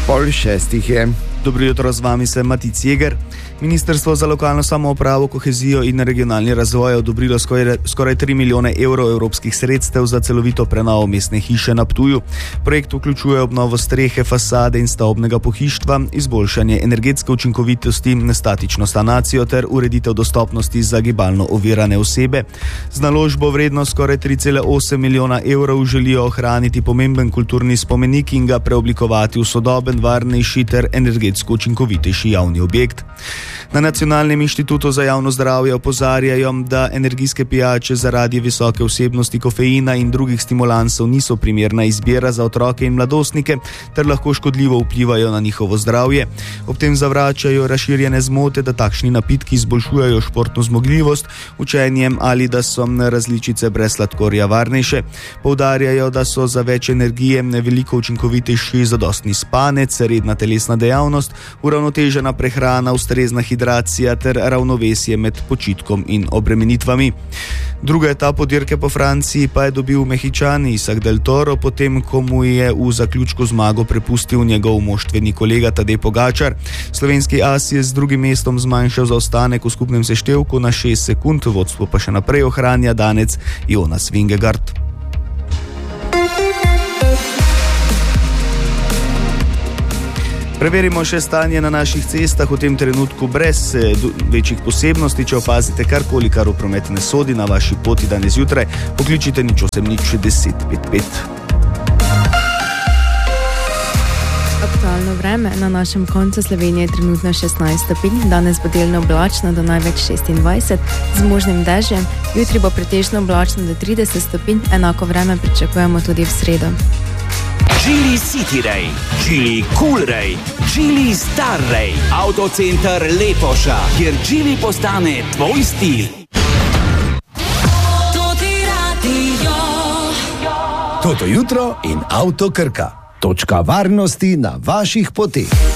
5:30 je. Dobro jutro, z vami sem Matic Jeger. Ministrstvo za lokalno samoupravo, kohezijo in regionalni razvoj je odobrilo skoraj 3 milijone evrov evropskih sredstev za celovito prenovo mestne hiše na Ptuju. Projekt vključuje obnovo strehe, fasade in stavbnega pohištva, izboljšanje energetske učinkovitosti, statično sanacijo ter ureditev dostopnosti za gibalno ovirane osebe. Z naložbo vredno skoraj 3,8 milijona evrov želijo ohraniti pomemben kulturni spomenik in ga preoblikovati v sodoben, varnejši ter energetsko učinkovitejši javni objekt. Na Nacionalnem inštitutu za javno zdravje opozarjajo, da energijske pijače zaradi visoke vsebnosti kofeina in drugih stimulansov niso primerna izbira za otroke in mladostnike ter lahko škodljivo vplivajo na njihovo zdravje. Ob tem zavračajo razširjene zmote, da takšni napitki izboljšujejo športno zmogljivost, učenjem ali da so različice brez sladkorja varnejše. Poudarjajo, da so za več energije veliko učinkovitejši zadostni spanec, redna telesna dejavnost, uravnotežena prehrana, ustrezna hidracija ter ravnovesje med počitkom in obremenitvami. Druga etapa dirke po Franciji pa je dobil Mehičan Isak Del Toro, potem ko mu je v zaključku zmago prepustil njegov moštveni kolega Tadej Pogačar. Slovenski as je z drugim mestom zmanjšal zaostanek v skupnem seštevku na 6 sekund, vodstvo pa še naprej ohranja Danec Jonas Vingegaard. Preverimo še stanje na naših cestah v tem trenutku brez večjih posebnosti. Če opazite karkoli, kar v promet ne sodi na vaši poti danes zjutraj, pokličite 0810 55. Aktualno vreme na našem koncu Slovenije je trenutno 16 stopinj, danes bo delno oblačno do največ 26, z možnim dežjem, jutri bo pretežno oblačno do 30 stopinj, enako vreme pričakujemo tudi v sredo. Geely City Ray, Geely Cool Ray, Geely Star Ray, Autocenter Lepoša, kjer Geely postane tvoj stil. Toto jutro in Avto Krka. Točka varnosti na vaših poteh.